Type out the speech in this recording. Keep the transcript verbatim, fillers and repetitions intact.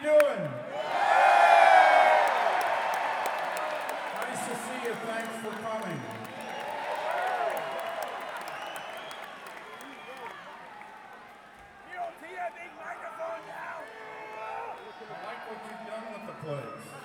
doing? Nice to see you. Thanks for coming. I like what you've done with the place.